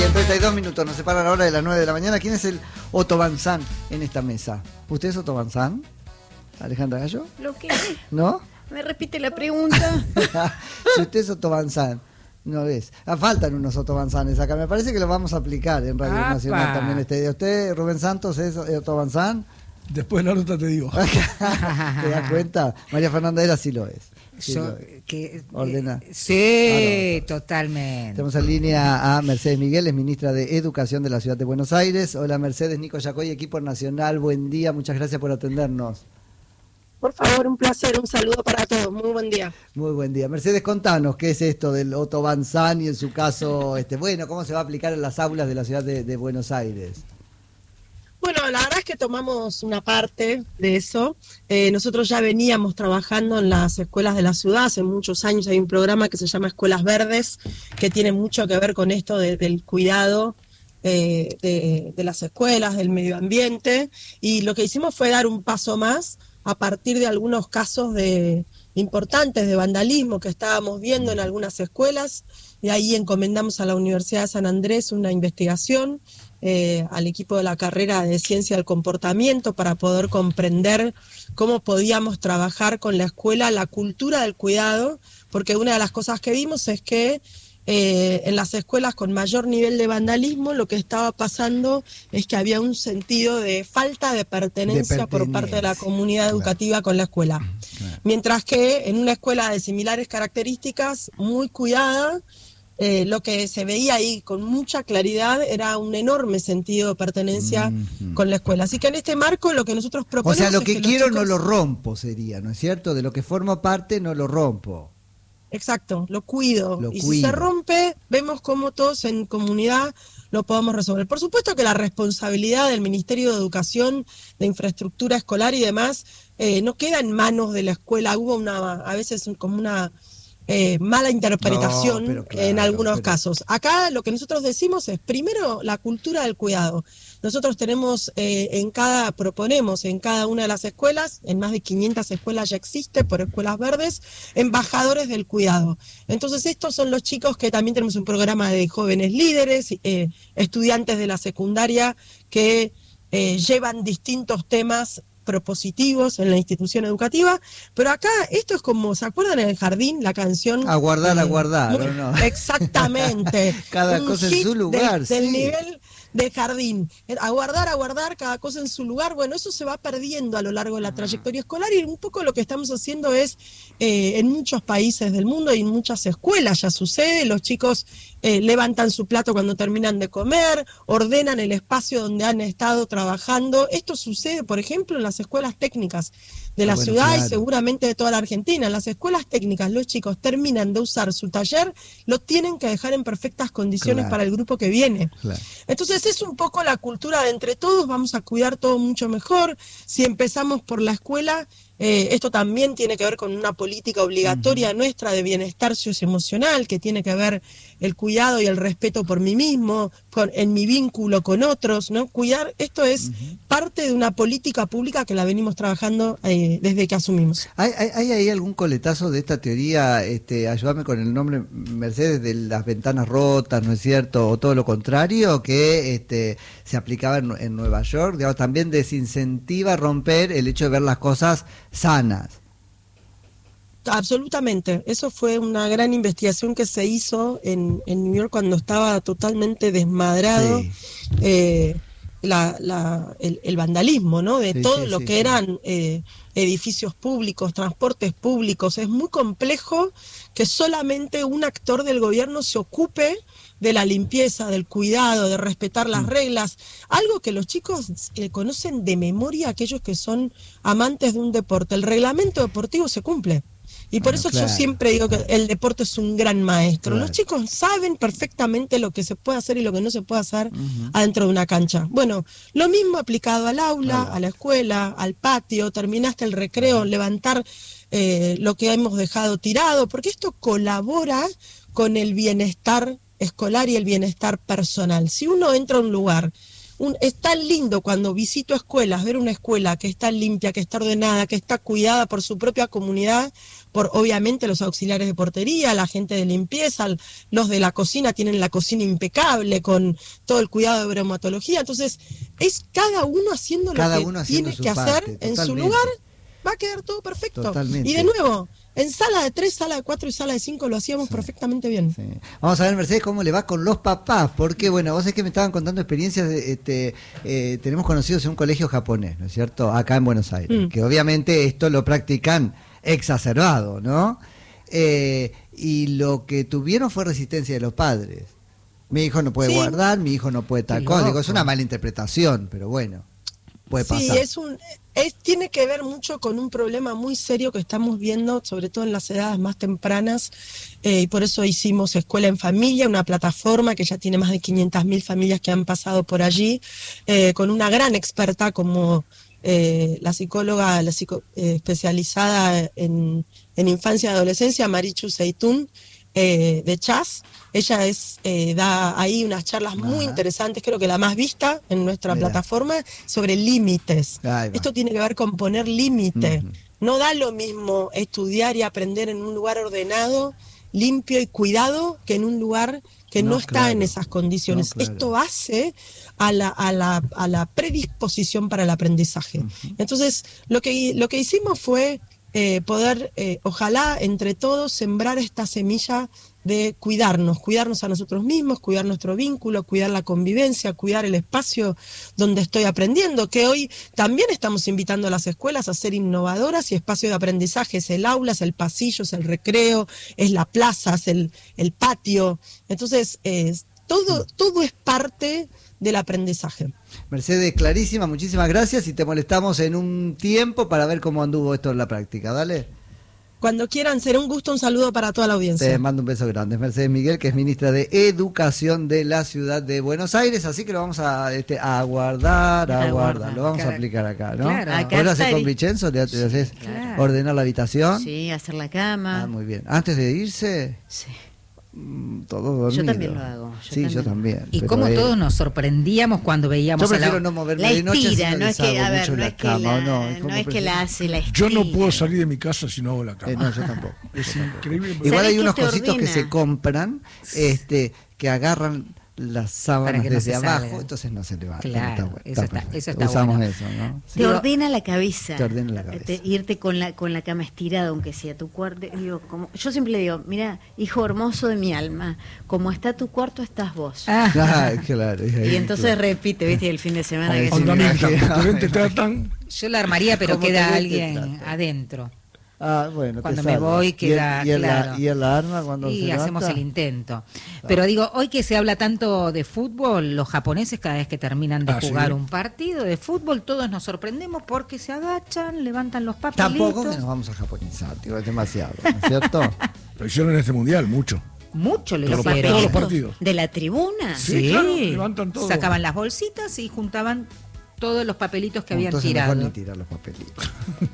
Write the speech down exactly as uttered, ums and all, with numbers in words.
Bien, treinta y dos minutos, nos separan ahora de las nueve de la mañana. ¿Quién es el Otto Banzán en esta mesa? ¿Usted es Otto Banzán? ¿Alejandra Gallo? ¿Lo que es? ¿No? Me repite la pregunta. Si usted es Otto Banzán, no es. Ah, faltan unos Otto Banzanes acá. Me parece que los vamos a aplicar en Radio ¡Apa! Nacional también este día. ¿Usted, Rubén Santos, es Otto Banzán? Después de la nota te digo. ¿Te das cuenta? María Fernanda Era sí lo es. Sí Yo, lo es. que, Ordena. eh, sí, Ah, no. totalmente. Tenemos en línea a Mercedes Miguel, es ministra de Educación de la Ciudad de Buenos Aires. Hola Mercedes, Nico Yacoy, equipo nacional, buen día, muchas gracias por atendernos. Por favor, un placer, un saludo para todos, muy buen día. Muy buen día. Mercedes, contanos, ¿qué es esto del Otto Banzán y en su caso, este, bueno, cómo se va a aplicar en las aulas de la Ciudad de, de Buenos Aires? Bueno, la verdad es que tomamos una parte de eso. Eh, nosotros ya veníamos trabajando en las escuelas de la ciudad, hace muchos años hay un programa que se llama Escuelas Verdes, que tiene mucho que ver con esto de, del cuidado eh, de, de las escuelas, del medio ambiente, y lo que hicimos fue dar un paso más a partir de algunos casos de importantes de vandalismo que estábamos viendo en algunas escuelas, y ahí encomendamos a la Universidad de San Andrés una investigación, eh, al equipo de la carrera de Ciencia del Comportamiento, para poder comprender cómo podíamos trabajar con la escuela la cultura del cuidado, porque una de las cosas que vimos es que Eh, en las escuelas con mayor nivel de vandalismo lo que estaba pasando es que había un sentido de falta de pertenencia, de pertenencia. por parte de la comunidad educativa claro. con la escuela. Claro. Mientras que en una escuela de similares características, muy cuidada, eh, lo que se veía ahí con mucha claridad era un enorme sentido de pertenencia mm-hmm. con la escuela. Así que en este marco lo que nosotros proponemos... O sea, lo que, es que quiero chicos... no lo rompo sería, ¿no es cierto? De lo que formo parte no lo rompo. Exacto, lo cuido. Lo y cuido. Si se rompe, vemos cómo todos en comunidad lo podemos resolver. Por supuesto que la responsabilidad del Ministerio de Educación, de Infraestructura Escolar y demás, eh, no queda en manos de la escuela. Hubo una, a veces como una eh, mala interpretación no, claro, en algunos pero... casos. Acá lo que nosotros decimos es, primero, la cultura del cuidado. Nosotros tenemos eh, en cada, proponemos en cada una de las escuelas, en más de quinientas escuelas ya existe por Escuelas Verdes, embajadores del cuidado. Entonces estos son los chicos que también tenemos un programa de jóvenes líderes, eh, estudiantes de la secundaria que eh, llevan distintos temas propositivos en la institución educativa, pero acá esto es como, ¿se acuerdan en el jardín la canción? Aguardar, eh, aguardar, muy, ¿o no? Exactamente. Cada cosa en su lugar, del, sí. Del nivel de jardín, aguardar, aguardar, cada cosa en su lugar. Bueno, eso se va perdiendo a lo largo de la trayectoria escolar, y un poco lo que estamos haciendo es, eh, en muchos países del mundo y en muchas escuelas ya sucede, los chicos eh, levantan su plato cuando terminan de comer, ordenan el espacio donde han estado trabajando. Esto sucede, por ejemplo, en las escuelas técnicas de la bueno, ciudad claro. y seguramente de toda la Argentina. En las escuelas técnicas los chicos terminan de usar su taller, lo tienen que dejar en perfectas condiciones claro. para el grupo que viene. Claro. Entonces es un poco la cultura de entre todos, vamos a cuidar todo mucho mejor. Si empezamos por la escuela, eh, esto también tiene que ver con una política obligatoria uh-huh. nuestra de bienestar socioemocional, que tiene que ver el cuidado y el respeto por mí mismo, por, en mi vínculo con otros, ¿no? Cuidar, esto es uh-huh. parte de una política pública que la venimos trabajando eh, desde que asumimos. ¿Hay, hay, ¿Hay ahí algún coletazo de esta teoría, este, ayúdame con el nombre, Mercedes, de las ventanas rotas, ¿no es cierto? O todo lo contrario, que este, se aplicaba en, en Nueva York, digamos, también desincentiva romper el hecho de ver las cosas sanas. Absolutamente, eso fue una gran investigación que se hizo en, en New York cuando estaba totalmente desmadrado sí. eh, la, la, el, el vandalismo, ¿no? De sí, todo sí, lo sí, que sí. eran eh, edificios públicos, transportes públicos. Es muy complejo que solamente un actor del gobierno se ocupe de la limpieza, del cuidado, de respetar las reglas, algo que los chicos eh, conocen de memoria, aquellos que son amantes de un deporte. El reglamento deportivo se cumple. Y por bueno, eso claro. yo siempre digo que el deporte es un gran maestro. Claro. Los chicos saben perfectamente lo que se puede hacer y lo que no se puede hacer uh-huh. adentro de una cancha. Bueno, lo mismo aplicado al aula, claro. a la escuela, al patio, terminaste el recreo, uh-huh. levantar eh, lo que hemos dejado tirado, porque esto colabora con el bienestar escolar y el bienestar personal. Si uno entra a un lugar un, es tan lindo cuando visito escuelas, ver una escuela que está limpia, que está ordenada, que está cuidada por su propia comunidad, por obviamente los auxiliares de portería, la gente de limpieza, los de la cocina tienen la cocina impecable, con todo el cuidado de bromatología. Entonces, es cada uno haciendo cada lo que uno haciendo tiene que parte, hacer en totalmente. su lugar, va a quedar todo perfecto. Totalmente. Y de nuevo, en sala de tres, sala de cuatro y sala de cinco lo hacíamos sí. perfectamente bien. Sí. Vamos a ver, Mercedes, cómo le va con los papás, porque bueno, vos es que me estaban contando experiencias, de, este, eh, tenemos conocidos en un colegio japonés, ¿no es cierto?, acá en Buenos Aires, mm. que obviamente esto lo practican exacerbado, ¿no? Eh, y lo que tuvieron fue resistencia de los padres. Mi hijo no puede sí. guardar, mi hijo no puede tal cosa. Digo, es una mala interpretación, pero bueno, puede pasar. Sí, es un, es, tiene que ver mucho con un problema muy serio que estamos viendo, sobre todo en las edades más tempranas, eh, y por eso hicimos Escuela en Familia, una plataforma que ya tiene más de quinientas mil familias que han pasado por allí, eh, con una gran experta como eh, la psicóloga la psico, eh, especializada en, en infancia y adolescencia, Marichu Seitún, eh, de Chas. Ella es eh, da ahí unas charlas muy Ajá. interesantes, creo que la más vista en nuestra Mira. plataforma, sobre límites. Esto tiene que ver con poner límite. Uh-huh. No da lo mismo estudiar y aprender en un lugar ordenado, limpio y cuidado, que en un lugar que no, no está claro. en esas condiciones. No, claro. Esto hace a la, a la, a la predisposición para el aprendizaje. Uh-huh. Entonces, lo que, lo que hicimos fue eh, poder, eh, ojalá, entre todos, sembrar esta semilla de cuidarnos, cuidarnos a nosotros mismos, cuidar nuestro vínculo, cuidar la convivencia, cuidar el espacio donde estoy aprendiendo, que hoy también estamos invitando a las escuelas a ser innovadoras y espacio de aprendizaje, es el aula, es el pasillo, es el recreo, es la plaza, es el, el patio. Entonces, eh, todo, todo es parte del aprendizaje. Mercedes, clarísima, muchísimas gracias y te molestamos en un tiempo para ver cómo anduvo esto en la práctica, ¿dale? Cuando quieran, será un gusto, un saludo para toda la audiencia. Te mando un beso grande. Mercedes Miguel, que es ministra de Educación de la Ciudad de Buenos Aires, así que lo vamos a, este, a guardar, a guardar, lo vamos claro. a aplicar acá, ¿no? Claro, acá ¿Vos lo haces con Vicenzo? ¿Le sí, haces claro. ordenar la habitación? Sí, hacer la cama. Ah, muy bien. ¿Antes de irse? Sí. Todo dormido. Yo también lo hago. Yo sí, también. yo también. Y cómo él... todos nos sorprendíamos cuando veíamos. Yo prefiero la... no moverme la de noche. Estira, no es que, a ver, no es que la, no, no, no es que la hace la estira. Yo no puedo salir de mi casa si no hago la cama. Eh, no, yo tampoco. Es yo increíble. Tampoco. Igual hay unos cositos ordena? que se compran, este, que agarran las sábanas desde no abajo, salga. Entonces no se levanta. Claro, está bueno, eso está, está, eso está Usamos bueno. eso, ¿no? Te sí. ordena la cabeza. Te ordena la cabeza. Te, irte con la con la cama estirada, aunque sea tu cuarto. Digo, como, yo siempre le digo, mira, hijo hermoso de mi alma, como está tu cuarto, estás vos. Ah, claro. Ahí, y entonces claro. repite, viste, el fin de semana que se te tratan. Yo la armaría, pero queda alguien adentro. Ah, bueno, cuando me voy queda ¿Y, y, claro. la, ¿Y el arma cuando y se hacemos levanta? el intento. Pero digo, hoy que se habla tanto de fútbol, los japoneses cada vez que terminan de ah, jugar ¿sí? un partido de fútbol, todos nos sorprendemos porque se agachan, levantan los papelitos. Tampoco que nos vamos a japonizar, tío, es demasiado, ¿no es cierto? Lo hicieron en este mundial, mucho. Mucho lo hicieron. Todos los partidos. ¿De la tribuna? Sí, sí. Claro, levantan todo. Sacaban las bolsitas y juntaban todos los papelitos que habían Entonces tirado. Mejor ni tirar los papelitos.